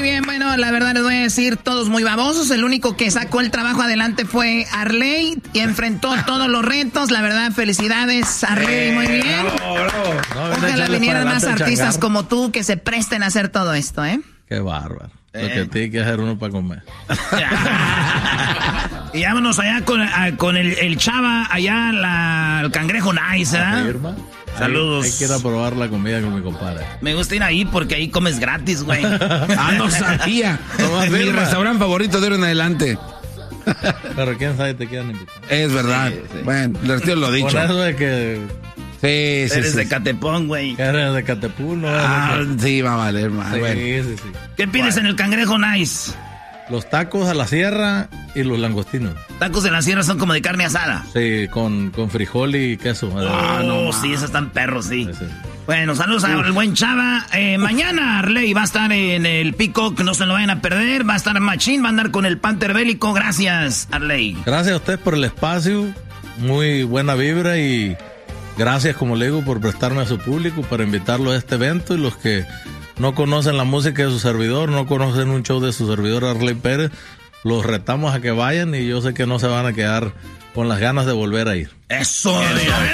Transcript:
bien, bueno, la verdad les voy a decir, todos muy babosos. El único que sacó el trabajo adelante fue Arley y enfrentó todos los retos. La verdad, felicidades, Arley, muy bien. Bravo. Ojalá vinieran más artistas como tú que se presten a hacer todo esto, ¿eh? Qué bárbaro. Lo que tiene que hacer uno para comer. Y vámonos allá con el Chava, allá el Cangrejo Nice, ¿eh? Saludos. Hay que ir a probar la comida con mi compadre. Me gusta ir ahí porque ahí comes gratis, güey. No sabía. Es mi restaurante favorito de ahora en adelante. Pero quién sabe te quedan invitados. Es verdad. Sí. Bueno, les retiro lo dicho. Por eso es que... Sí. Eres de Catepón, güey. Eres de Catepún, ¿no? Sí, va a valer más. Sí, bueno. sí. ¿Qué pides en el Cangrejo Nice? Los tacos a la sierra y los langostinos. Tacos de la sierra son como de carne asada. Sí, con frijol y queso. Sí, esos están perros, sí. Bueno, saludos al buen Chava. Mañana Arley va a estar en el Peacock, no se lo vayan a perder. Va a estar Machín, va a andar con el Panther Bélico. Gracias, Arley. Gracias a usted por el espacio. Muy buena vibra y gracias, como le digo, por prestarme a su público para invitarlo a este evento. Y los que no conocen la música de su servidor, no conocen un show de su servidor Arley Pérez, los retamos a que vayan y yo sé que no se van a quedar con las ganas de volver a ir. ¡Eso!